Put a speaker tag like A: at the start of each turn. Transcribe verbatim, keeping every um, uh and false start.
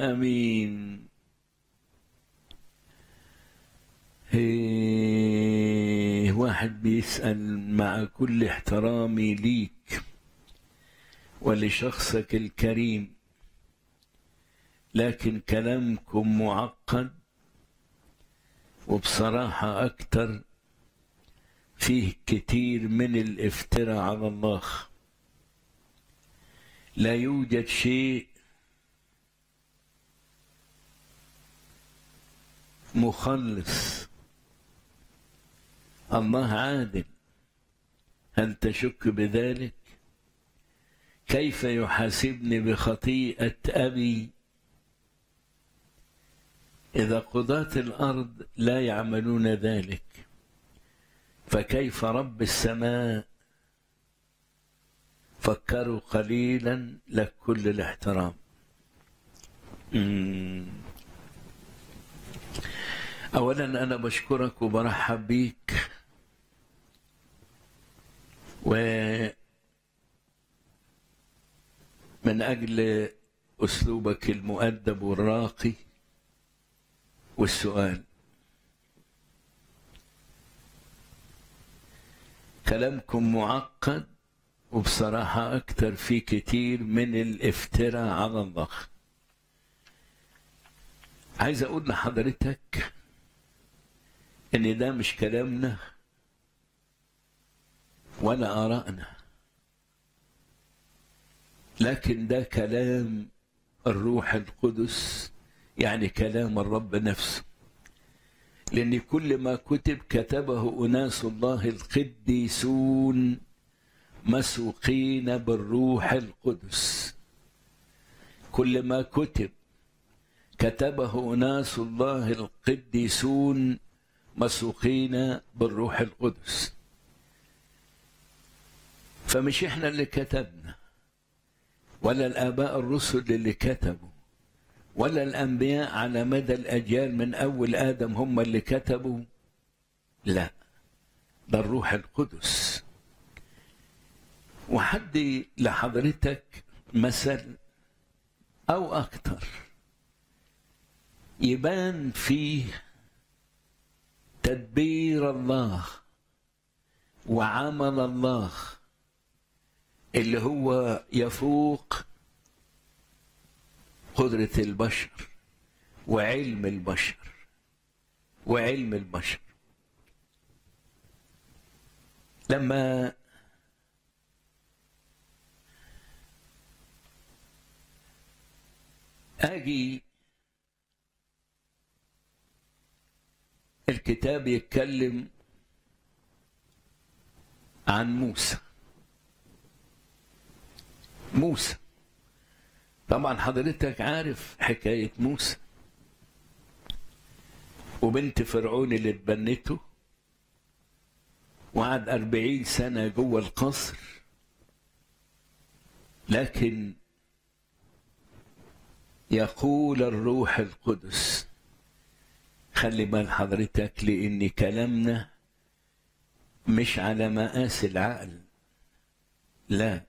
A: امين. إيه واحد بيسأل: مع كل احترامي ليك ولشخصك الكريم، لكن كلامكم معقد وبصراحة أكتر فيه كتير من الافتراء على الله. لا يوجد شيء مخلص. الله عادل، هل تشك بذلك؟ كيف يحاسبني بخطيئة أبي إذا قضاة الأرض لا يعملون ذلك؟ فكيف رب السماء؟ فكروا قليلا، لك كل الاحترام. مم. أولا أنا بشكرك وبرحب بيك، ومن أجل أسلوبك المؤدب والراقي والسؤال. كلامكم معقد وبصراحة أكتر في كتير من الافتراء على الله. عايز أقول لحضرتك إن ده مش كلامنا ولا آرائنا، لكن ده كلام الروح القدس، يعني كلام الرب نفسه. لأن كل ما كتب كتبه أناس الله القديسون مسوقين بالروح القدس. كل ما كتب كتبه أناس الله القديسون مسوقين بالروح القدس. فمش احنا اللي كتبنا، ولا الآباء الرسل اللي كتبوا، ولا الأنبياء على مدى الأجيال من أول آدم هم اللي كتبوا. لا، ده الروح القدس. وحدي لحضرتك مثل أو أكتر يبان فيه تدبير الله وعمل الله اللي هو يفوق قدرة البشر وعلم البشر وعلم البشر. لما أجي الكتاب يتكلم عن موسى. موسى طبعا حضرتك عارف حكاية موسى وبنت فرعون اللي اتبنته، وقعد أربعين سنة جوه القصر. لكن يقول الروح القدس، خلي بال حضرتك، لأن كلامنا مش على مقاس العقل، لا،